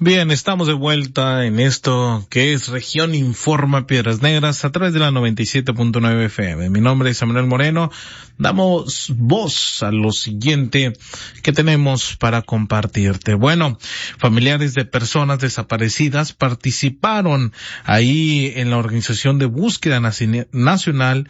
Bien, estamos de vuelta en esto que es Región Informa Piedras Negras a través de la 97.9 FM. Mi nombre es Manuel Moreno. Damos voz a lo siguiente que tenemos para compartirte. Bueno, familiares de personas desaparecidas participaron ahí en la organización de búsqueda nacional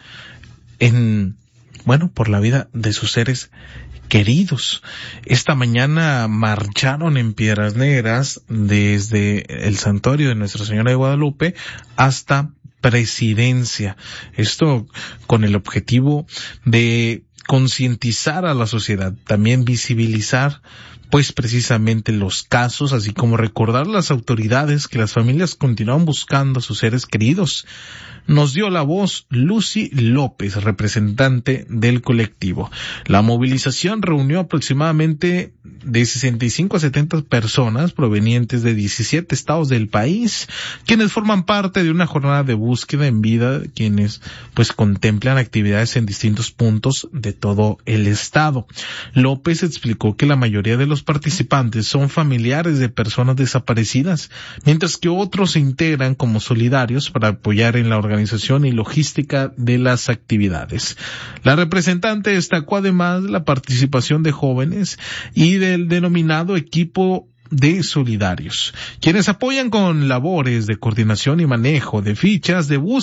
por la vida de sus seres queridos. Esta mañana marcharon en Piedras Negras desde el santuario de Nuestra Señora de Guadalupe hasta Presidencia. Esto con el objetivo de concientizar a la sociedad, también visibilizar pues precisamente los casos, así como recordar a las autoridades que las familias continúan buscando a sus seres queridos. Nos dio la voz Lucy López, representante del colectivo. La movilización reunió aproximadamente de 65 a 70 personas provenientes de 17 estados del país, quienes forman parte de una jornada de búsqueda en vida, quienes pues contemplan actividades en distintos puntos de todo el estado. López explicó que la mayoría de los participantes son familiares de personas desaparecidas, mientras que otros se integran como solidarios para apoyar en la organización y logística de las actividades. La representante destacó además la participación de jóvenes y del denominado equipo de solidarios, quienes apoyan con labores de coordinación y manejo de fichas de búsqueda